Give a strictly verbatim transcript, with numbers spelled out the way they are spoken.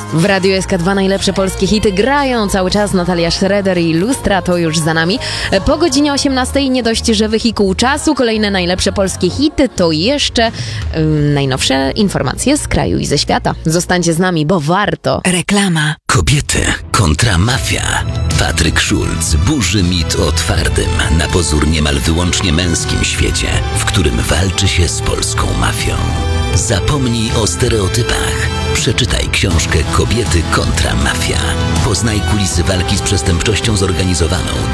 W Radiu S K dwa najlepsze polskie hity grają cały czas. Natalia Schroeder i Lustra to już za nami. Po godzinie osiemnastej nie dość, że wehikuł czasu. Kolejne najlepsze polskie hity to jeszcze yy, najnowsze informacje z kraju i ze świata. Zostańcie z nami, bo warto. Reklama. Kobiety kontra mafia. Patryk Schulz burzy mit o twardym, na pozór niemal wyłącznie męskim świecie, w którym walczy się z polską mafią. Zapomnij o stereotypach. Przeczytaj książkę Kobiety kontra mafia. Poznaj kulisy walki z przestępczością zorganizowaną